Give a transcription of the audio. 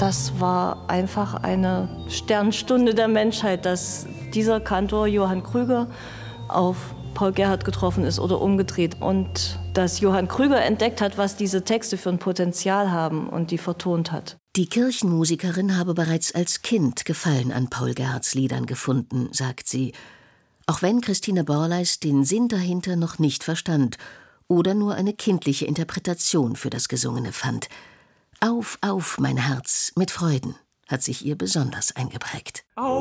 Das war einfach eine Sternstunde der Menschheit, dass dieser Kantor Johann Krüger auf Paul Gerhardt getroffen ist oder umgedreht. Und dass Johann Krüger entdeckt hat, was diese Texte für ein Potenzial haben und die vertont hat. Die Kirchenmusikerin habe bereits als Kind Gefallen an Paul Gerhardts Liedern gefunden, sagt sie. Auch wenn Christine Borleis den Sinn dahinter noch nicht verstand oder nur eine kindliche Interpretation für das Gesungene fand. Auf, auf, mein Herz, mit Freuden, hat sich ihr besonders eingeprägt. Auf.